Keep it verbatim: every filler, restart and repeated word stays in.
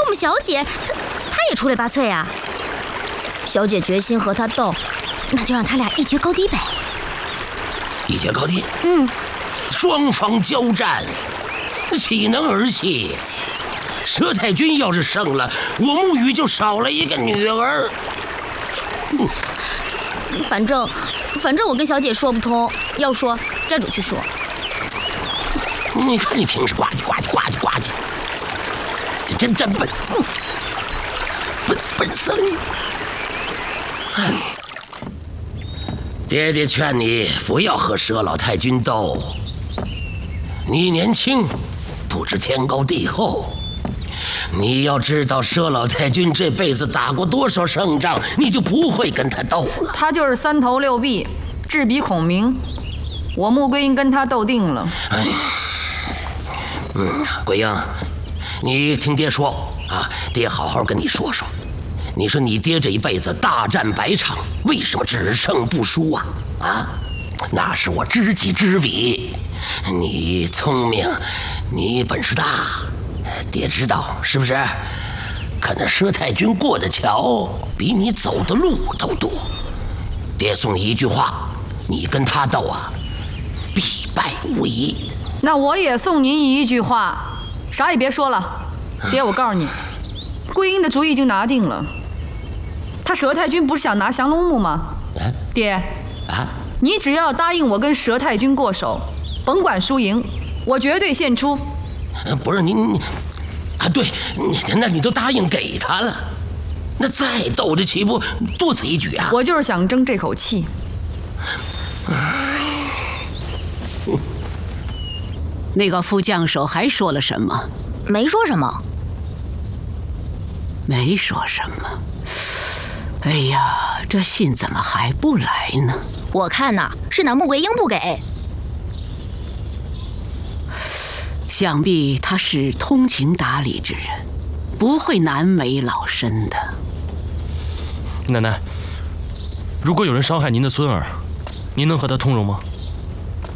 们小姐，她她也出类拔萃啊。小姐决心和他斗，那就让他俩一决高低呗。 一决高低？ 嗯。 双方交战，岂能儿戏？佘太君要是胜了，我沐雨就少了一个女儿。 嗯，反正反正我跟小姐说不通，要说寨主去说。 你看你平时呱唧呱唧呱唧呱唧，你真真笨，笨笨死了你！哎，爹爹劝你不要和佘老太君斗。你年轻，不知天高地厚。你要知道佘老太君这辈子打过多少胜仗，你就不会跟他斗了。 他就是三头六臂，智比孔明。我穆桂英跟他斗定了。 哎，嗯，桂英，你听爹说啊，爹好好跟你说说。你说你爹这一辈子大战百场，为什么只胜不输啊？啊，那是我知己知彼。你聪明，你本事大，爹知道是不是？可那佘太君过的桥比你走的路都多。爹送你一句话，你跟他斗啊，必败无疑。 那我也送您一句话，啥也别说了。爹，我告诉你，桂英的主意已经拿定了。他佘太君不是想拿降龙木吗？ 啊、 爹， 啊， 你只要答应我跟佘太君过手，甭管输赢，我绝对献出。 不是您，啊，对，你那你都答应给他了，那再斗这岂不多此一举啊？ 我就是想争这口气。 那个副将手还说了什么？ 没说什么。 没说什么。哎呀，这信怎么还不来呢？ 我看呐，是那穆桂英不给。 想必他是通情达理之人，不会难为老身的。 奶奶，如果有人伤害您的孙儿，您能和他通融吗？